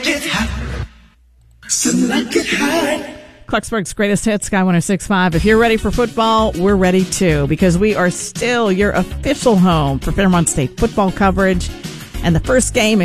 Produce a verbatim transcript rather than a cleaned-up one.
get hot. Tonight get hot. Clarksburg's greatest hits, Sky one oh six point five. If you're ready for football, we're ready too, because we are still your official home for Fairmont State football coverage. And the first game